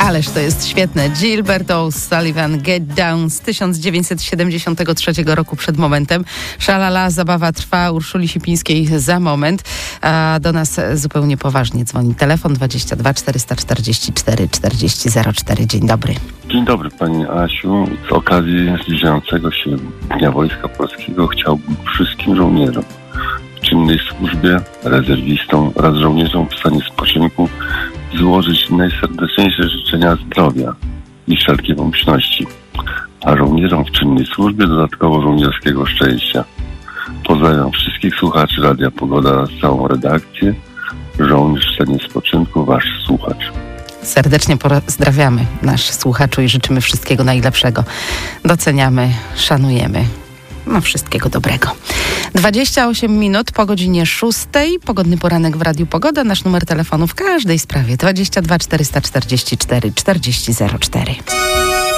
Ależ to jest świetne. Gilbert O'Sullivan, Get Down z 1973 roku przed momentem. Szalala, zabawa trwa, Urszuli Sipińskiej za moment. A do nas zupełnie poważnie dzwoni telefon 22 444 40 04. Dzień dobry. Dzień dobry Pani Asiu. Z okazji zbliżającego się Dnia Wojska Polskiego chciałbym wszystkim żołnierzom w czynnej służbie, rezerwistom oraz żołnierzom w stanie spoczynku złożyć najserdeczniejsze życzenia zdrowia i wszelkiej pomyślności, a żołnierzom w czynnej służbie dodatkowo żołnierskiego szczęścia. Pozdrawiam wszystkich słuchaczy Radia Pogoda oraz całą redakcję. Żołnierz w stanie spoczynku, Wasz słuchacz. Serdecznie pozdrawiamy nasz słuchaczu i życzymy wszystkiego najlepszego. Doceniamy, szanujemy. No, wszystkiego dobrego. 28 minut po godzinie 6. Pogodny poranek w Radiu Pogoda. Nasz numer telefonu w każdej sprawie 22 444 40 04.